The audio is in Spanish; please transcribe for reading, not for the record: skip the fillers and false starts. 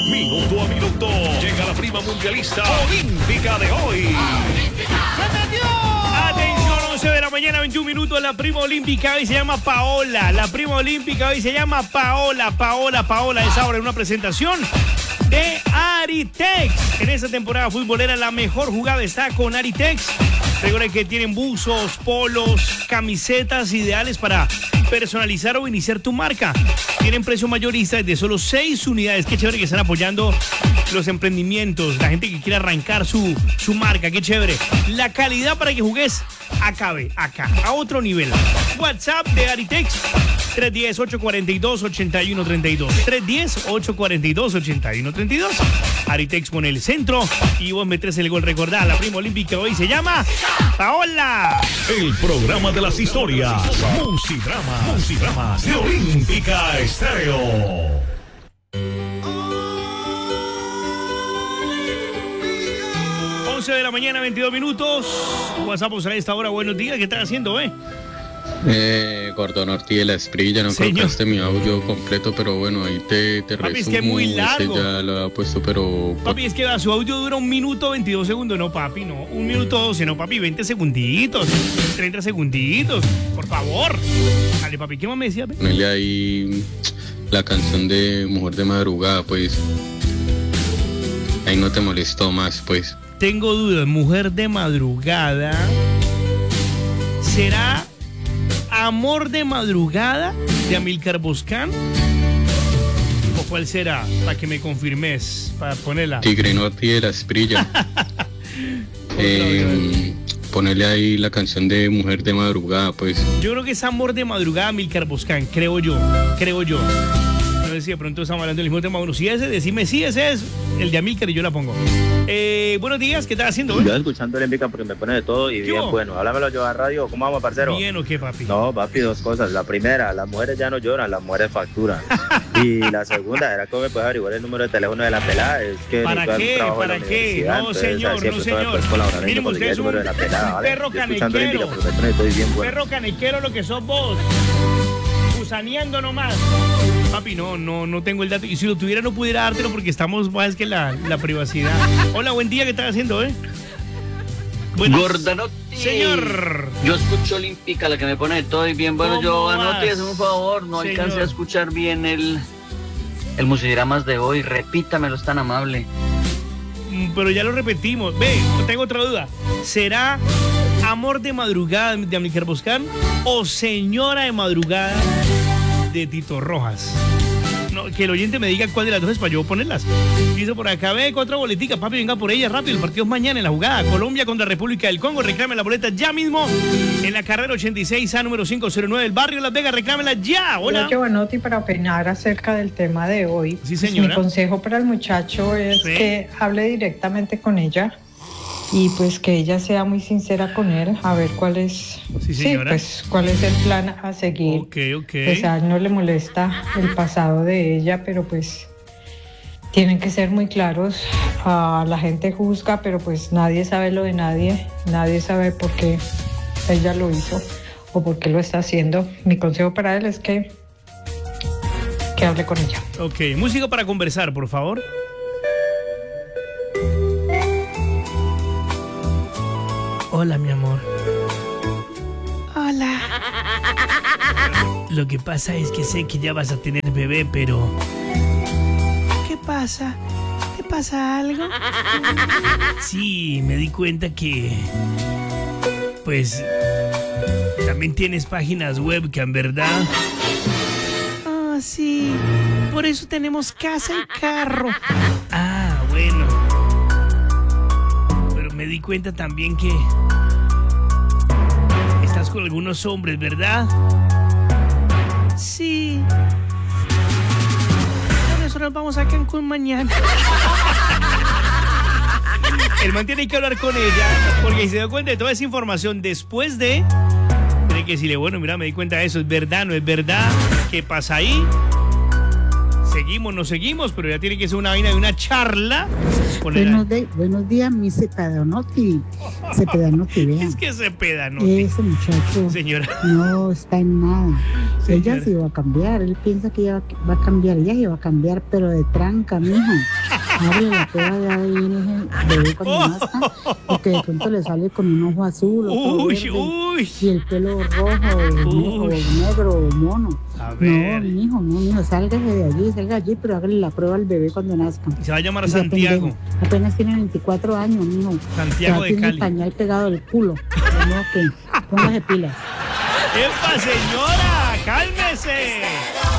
Minuto a minuto. Llega la prima mundialista olímpica de hoy. Atención, 11 de la mañana, 21 minutos. La prima olímpica hoy se llama Paola. La prima olímpica hoy se llama Paola. Es ahora en una presentación de Aritex. En esta temporada futbolera la mejor jugada está con Aritex. Recuerden que tienen buzos, polos, camisetas ideales para personalizar o iniciar tu marca. Tienen precio mayorista de solo 6 unidades. Qué chévere que están apoyando los emprendimientos, la gente que quiere arrancar su marca. Qué chévere. La calidad para que jugues acabe acá, a otro nivel. WhatsApp de Aritex 310-842-8132. 310-842-8132. Aritex pone el centro y vos metés el gol. Recordá, la prima olímpica hoy se llama Paola. El programa de las historias. Musidramas de Olímpica Estéreo. De la mañana, 22 minutos. WhatsApp a esta hora. Buenos días. ¿Qué estás haciendo, Gordon Ortiz de la Esprilla, no colocaste mi audio completo, pero bueno, ahí te papi, es que es muy largo. Ya lo había puesto, pero... Papi, es que su audio dura 1 minuto 22 segundos. No, papi, no. 1 minuto 12, no, papi, 20 segunditos, 30 segunditos. Por favor. Dale, papi, ¿qué más me decía? Ponele ahí la canción de Mujer de Madrugada, pues. Ahí no te molestó más, pues. Tengo dudas. Mujer de Madrugada. ¿Será Amor de Madrugada de Amílcar Boscán? ¿O cuál será? Para que me confirmes, para ponerla. Tigre Norte de la Esprilla. Ponerle ahí la canción de Mujer de Madrugada, pues. Yo creo que es Amor de Madrugada, Amílcar Boscán, creo yo. No sé si de pronto estamos hablando del mismo tema. Bueno, si ese, decime si ese es el de Amílcar y yo la pongo. Buenos días, ¿qué estás haciendo? Yo escuchando Olímpica porque me pone de todo y bien bueno. Háblamelo yo a radio, ¿cómo vamos, parcero? ¿Bien o qué, papi? No, papi, 2 cosas. La primera, las mujeres ya no lloran, las mujeres facturan. Y la segunda, era cómo me puedes averiguar el número de teléfono de la pelada. Es que ¿para qué? ¿Para qué? No, señor, no, señor. Miren, usted es un perro canequero. Perro canequero lo que sos vos. Gusaneando nomás. Papi, no tengo el dato. Y si lo tuviera no pudiera dártelo porque estamos más que la privacidad. Hola, buen día, ¿qué estás haciendo, Gordanotti. Señor. Yo escucho Olímpica, la que me pone de todo y bien. Bueno, yo Anotti, hazme un favor, no alcancé a escuchar bien el Musidramas de hoy. Repítamelo, es tan amable. Pero ya lo repetimos. Ve, tengo otra duda. ¿Será Amor de Madrugada de Amílcar Boscán o Señora de Madrugada de Tito Rojas? No, que el oyente me diga cuál de las dos es para yo ponerlas. Dice por acá, ve 4 boleticas, papi, venga por ella rápido. El partido es mañana en la jugada. Colombia contra República del Congo. Reclame la boleta ya mismo en la carrera 86A número 509 del barrio Las Vegas. Reclámela ya. Hola. Hola, Giovanotti, para opinar acerca del tema de hoy. Sí, señora. Mi consejo para el muchacho es que hable directamente con ella. Y pues que ella sea muy sincera con él, a ver cuál es, cuál es el plan a seguir. Pues a él no le molesta el pasado de ella, pero pues tienen que ser muy claros. La gente juzga, pero pues nadie sabe lo de nadie. Nadie sabe por qué ella lo hizo o por qué lo está haciendo. Mi consejo para él es que hable con ella. Ok, música para conversar, por favor. Hola, mi amor. Hola. Lo que pasa es que sé que ya vas a tener bebé, pero... ¿Qué pasa? ¿Te pasa algo? Sí, me di cuenta que... Pues... También tienes páginas web que en verdad... Ah, sí. Por eso tenemos casa y carro. Ah, bueno. Pero me di cuenta también que... Estás con algunos hombres, ¿verdad? Sí. Por eso nos vamos a Cancún mañana. El man tiene que hablar con ella porque si se da cuenta de toda esa información después de... Tiene que decirle, bueno, mira, me di cuenta de eso, ¿es verdad, no es verdad? ¿Qué pasa ahí? Se seguimos, pero ya tiene que ser una vaina de una charla. Buenos días, mi Cepedanotti. Cepedanotti, vean. Es que Cepedanotti. Ese muchacho, señora, no está en nada. Señora. Ella sí va a cambiar, él piensa que ella va a cambiar, ella sí va a cambiar, pero de tranca, mijo. Abre la prueba de ADN ese bebé cuando nazca, porque de pronto le sale con un ojo azul, otro verde, y el pelo rojo, o negro, o mono. A ver. No, mijo, sálgase de allí, pero hágale la prueba al bebé cuando nazca. Y se va a llamar Santiago. Apenas tiene 24 años, mijo. Santiago de tiene Cali. el pañal pegado del culo. No, póngase pilas. ¡Epa, señora! ¡Cálmese!